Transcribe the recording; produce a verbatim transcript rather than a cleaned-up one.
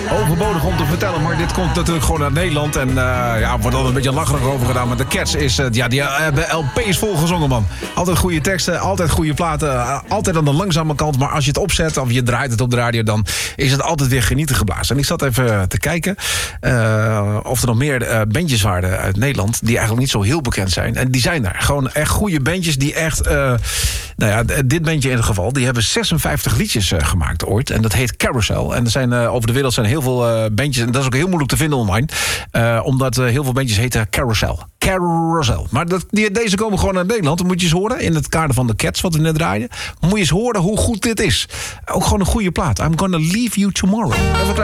Overbodig om te vertellen, maar dit komt natuurlijk gewoon uit Nederland. En uh, ja, wordt altijd een beetje lacherig over gedaan. Maar de Cats is, uh, ja, die hebben L P's vol gezongen, man. Altijd goede teksten, altijd goede platen. Uh, altijd aan de langzame kant. Maar als je het opzet of je draait het op de radio, dan is het altijd weer genieten geblazen. En ik zat even te kijken uh, of er nog meer uh, bandjes waren uit Nederland die eigenlijk niet zo heel bekend zijn. En die zijn er. Gewoon echt goede bandjes die echt... Uh, nou ja, dit bandje in ieder geval, die hebben zesenvijftig liedjes uh, gemaakt ooit. En dat heet Carousel. En er zijn uh, over de wereld zijn heel veel uh, bandjes. En dat is ook heel moeilijk te vinden online. Uh, omdat uh, heel veel bandjes heten Carousel. Carousel. Maar dat, die, deze komen gewoon uit Nederland. Dan moet je eens horen. In het kader van de Cats, wat we net draaien. Moet je eens horen hoe goed dit is. Ook gewoon een goede plaat. I'm gonna leave you tomorrow. Even